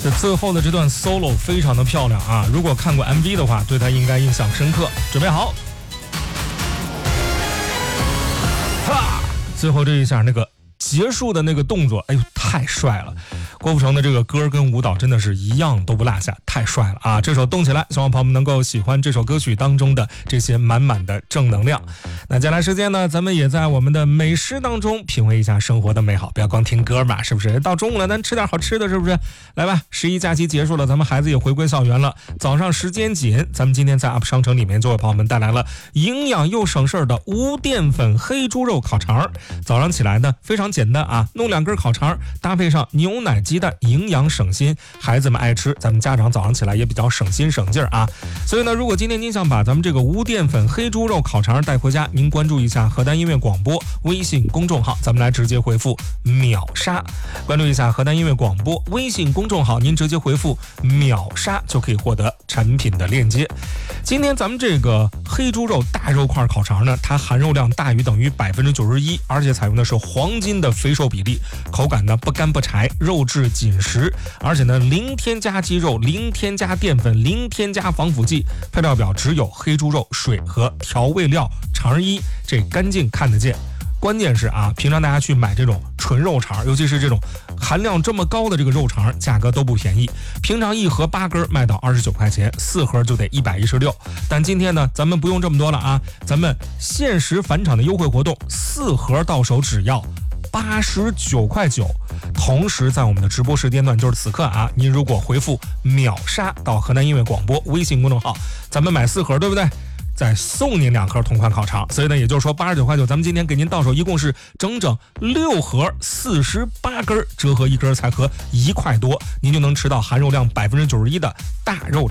这最后的这段 solo 非常的漂亮啊！如果看过 MV 的话，对他应该印象深刻。准备好，哈！最后这一下那个结束的那个动作，哎呦，太帅了！郭富城的这个歌跟舞蹈真的是一样都不落下，太帅了啊！这首动起来，希望朋友们能够喜欢这首歌曲当中的这些满满的正能量。那接下来时间呢，咱们也在我们的美食当中品味一下生活的美好，不要光听歌嘛，是不是？到中午了，咱吃点好吃的，是不是？来吧，11假期结束了，咱们孩子也回归校园了，早上时间紧，咱们今天在 UP 商城里面就为朋友们带来了营养又省事的无淀粉黑猪肉烤肠。早上起来呢，非常简单啊，弄2根烤肠，搭配上牛奶鸡蛋，营养省心，孩子们爱吃，咱们家长早上起来也比较省心省劲儿啊。所以呢，如果今天您想把咱们这个无淀粉黑猪肉烤肠带回家，您关注一下河南音乐广播微信公众号，咱们来直接回复秒杀。关注一下河南音乐广播微信公众号，您直接回复秒杀就可以获得产品的链接。今天咱们这个黑猪肉大肉块烤肠呢，它含肉量大于等于91%，而且采用的是黄金的肥瘦比例，口感呢不干不柴，肉质紧实，而且呢零添加鸡肉，零添加淀粉，零添加防腐剂。配料表只有黑猪肉、水和调味料肠衣，这干净看得见。关键是啊，平常大家去买这种纯肉肠，尤其是这种含量这么高的这个肉肠，价格都不便宜。平常1盒8根卖到29块钱，4盒就得116。但今天呢，咱们不用这么多了啊，咱们限时返场的优惠活动，4盒到手只要89.9块。同时在我们的直播时间段，就是此刻啊，您如果回复秒杀到河南音乐广播微信公众号，咱们买4盒，对不对？再送您2盒同款烤肠，所以呢，也就是说89.9块，咱们今天给您到手一共是整整6盒48根，折合1根才合1块多，您就能吃到含肉量91%的大肉